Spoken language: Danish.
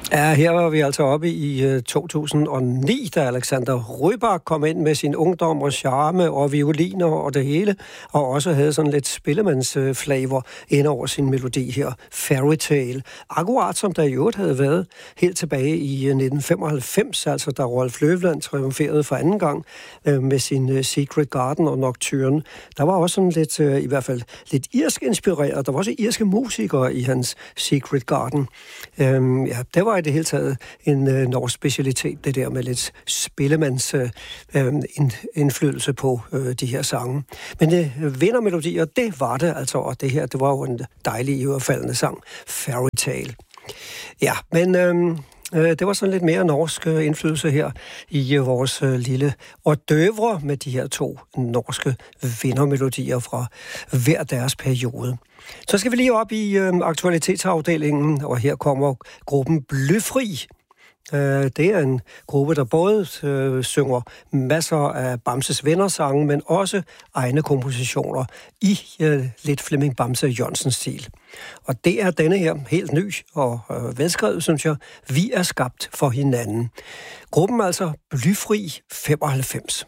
Ja, her var vi altså oppe i 2009, da Alexander Rybak kom ind med sin ungdom og charme og violiner og det hele, og også havde sådan lidt spillemandsflavor ind over sin melodi her, Fairy Tale. Akkurat som der i øvrigt havde været helt tilbage i 1995, altså da Rolf Løvland triumferede for anden gang med sin Secret Garden og Nocturne. Der var også sådan lidt, i hvert fald lidt irsk inspireret. Der var også irske musikere i hans Secret Garden. Det var i det hele taget en norsk specialitet, det der med lidt spillemands indflydelse på de her sange. Men vindermelodier, det var det altså, og det her, det var jo en dejlig iørefaldende sang, Fairy Tale. Ja, men det var sådan lidt mere norsk indflydelse her i vores lille hors d'oeuvre med de her to norske vindermelodier fra hver deres periode. Så skal vi lige op i aktualitetsafdelingen, og her kommer gruppen Blyfri. Det er en gruppe, der både synger masser af Bamses vennersange, men også egne kompositioner i lidt Flemming Bamse Jørgensen-stil. Og det er denne her helt ny og velskrevet, synes jeg. Vi er skabt for hinanden. Gruppen altså Blyfri 95.